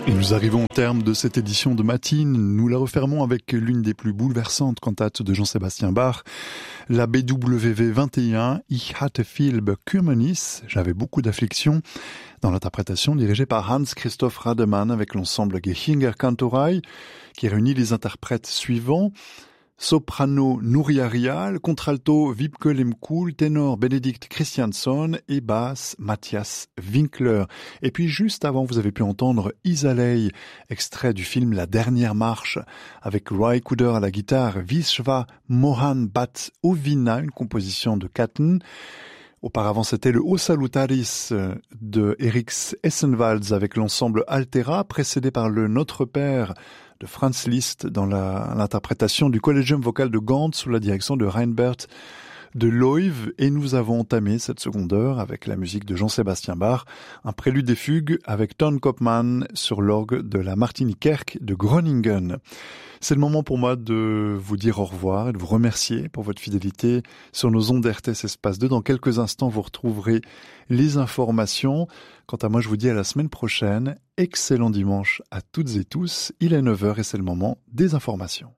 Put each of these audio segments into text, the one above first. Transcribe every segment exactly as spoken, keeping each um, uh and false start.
Et nous arrivons au terme de cette édition de Matine. Nous la refermons avec l'une des plus bouleversantes cantates de Jean-Sébastien Bach, la B W V vingt et un, Ich hatte viel Bekümmernis, j'avais beaucoup d'affliction, dans l'interprétation dirigée par Hans-Christoph Rademann avec l'ensemble Gechinger Kantorei, qui réunit les interprètes suivants: soprano Nuria Rial, contralto Wiebke Lemkuhl, ténor Benedikt Christiansson et basse Matthias Winkler. Et puis juste avant, vous avez pu entendre Isaley, extrait du film La Dernière Marche, avec Roy Cooder à la guitare, Vishwa Mohan Bat Ovina, une composition de Katten. Auparavant, c'était le O Salutaris de Eriks Essenwalds avec l'ensemble Altera, précédé par le Notre Père de Franz Liszt dans la, l'interprétation du Collegium vocal de Gand sous la direction de Reinbert de Loive. Et nous avons entamé cette seconde heure avec la musique de Jean-Sébastien Bach, un prélude des fugues avec Ton Kopman sur l'orgue de la Martinikerk de Groningen. C'est le moment pour moi de vous dire au revoir et de vous remercier pour votre fidélité sur nos ondes R T S Espace deux. Dans quelques instants, vous retrouverez les informations. Quant à moi, je vous dis à la semaine prochaine. Excellent dimanche à toutes et tous. Il est neuf heures et c'est le moment des informations.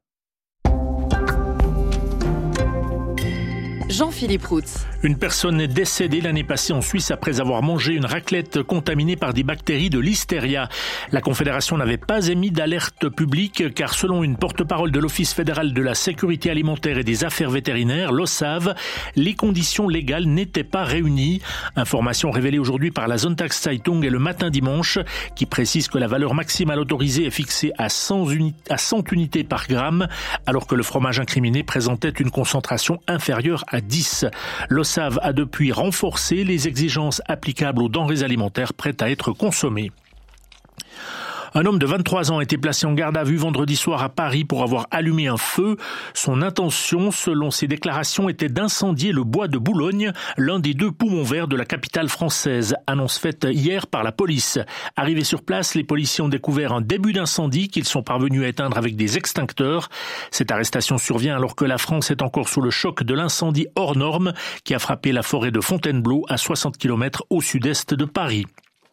Jean-Philippe Routz. Une personne est décédée l'année passée en Suisse après avoir mangé une raclette contaminée par des bactéries de Listeria. La Confédération n'avait pas émis d'alerte publique car selon une porte-parole de l'Office fédéral de la sécurité alimentaire et des affaires vétérinaires, l'O S A V, les conditions légales n'étaient pas réunies. Information révélée aujourd'hui par la Sonntagszeitung et le Matin Dimanche qui précise que la valeur maximale autorisée est fixée à cent, uni- à cent unités par gramme alors que le fromage incriminé présentait une concentration inférieure à dix. L'O S A V a depuis renforcé les exigences applicables aux denrées alimentaires prêtes à être consommées. Un homme de vingt-trois ans a été placé en garde à vue vendredi soir à Paris pour avoir allumé un feu. Son intention, selon ses déclarations, était d'incendier le bois de Boulogne, l'un des deux poumons verts de la capitale française. Annonce faite hier par la police. Arrivés sur place, les policiers ont découvert un début d'incendie qu'ils sont parvenus à éteindre avec des extincteurs. Cette arrestation survient alors que la France est encore sous le choc de l'incendie hors norme qui a frappé la forêt de Fontainebleau à soixante kilomètres au sud-est de Paris.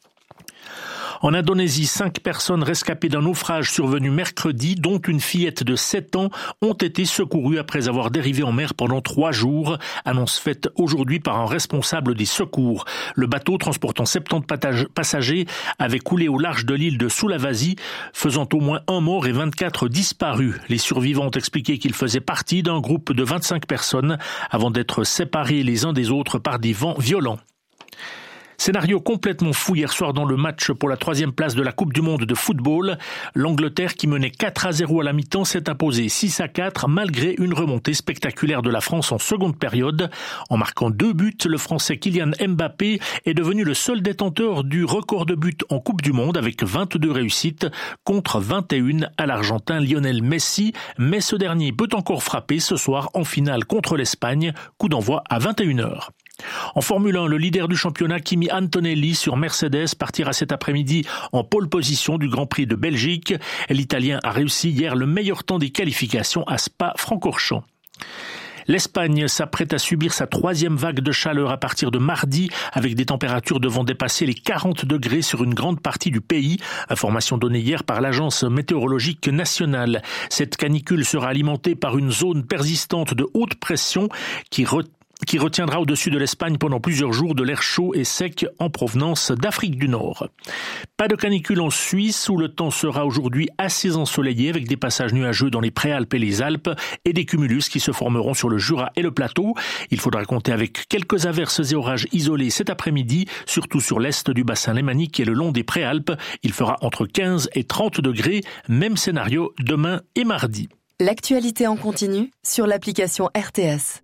En Indonésie, cinq personnes rescapées d'un naufrage survenu mercredi, dont une fillette de sept ans, ont été secourues après avoir dérivé en mer pendant trois jours. Annonce faite aujourd'hui par un responsable des secours. Le bateau transportant soixante-dix passagers avait coulé au large de l'île de Sulawesi, faisant au moins un mort et vingt-quatre disparus. Les survivants ont expliqué qu'ils faisaient partie d'un groupe de vingt-cinq personnes avant d'être séparés les uns des autres par des vents violents. Scénario complètement fou hier soir dans le match pour la troisième place de la Coupe du Monde de football. L'Angleterre, qui menait quatre à zéro à la mi-temps, s'est imposée six à quatre malgré une remontée spectaculaire de la France en seconde période. En marquant deux buts, le Français Kylian Mbappé est devenu le seul détenteur du record de buts en Coupe du Monde avec vingt-deux réussites contre vingt et un à l'Argentin Lionel Messi. Mais ce dernier peut encore frapper ce soir en finale contre l'Espagne. Coup d'envoi à vingt et une heures. En Formule un, le leader du championnat Kimi Antonelli sur Mercedes partira cet après-midi en pole position du Grand Prix de Belgique. L'Italien a réussi hier le meilleur temps des qualifications à Spa-Francorchamps. L'Espagne s'apprête à subir sa troisième vague de chaleur à partir de mardi, avec des températures devant dépasser les quarante degrés sur une grande partie du pays. Information donnée hier par l'Agence météorologique nationale. Cette canicule sera alimentée par une zone persistante de haute pression qui retient qui retiendra au-dessus de l'Espagne pendant plusieurs jours de l'air chaud et sec en provenance d'Afrique du Nord. Pas de canicule en Suisse où le temps sera aujourd'hui assez ensoleillé avec des passages nuageux dans les Préalpes et les Alpes et des cumulus qui se formeront sur le Jura et le plateau. Il faudra compter avec quelques averses et orages isolés cet après-midi, surtout sur l'est du bassin lémanique et le long des Préalpes. Il fera entre quinze et trente degrés, même scénario demain et mardi. L'actualité en continu sur l'application R T S.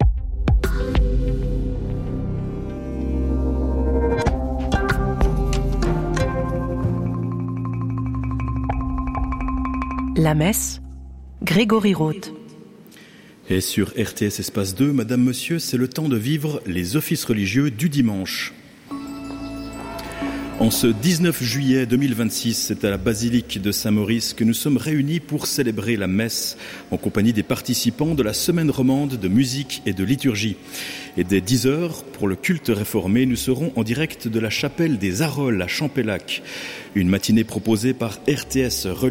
La messe, Grégory Roth. Et sur R T S Espace deux, Madame, Monsieur, c'est le temps de vivre les offices religieux du dimanche. En ce dix-neuf juillet deux mille vingt-six, c'est à la basilique de Saint-Maurice que nous sommes réunis pour célébrer la messe en compagnie des participants de la semaine romande de musique et de liturgie. Et dès dix heures, pour le culte réformé, nous serons en direct de la chapelle des Arolles à Champellac. Une matinée proposée par R T S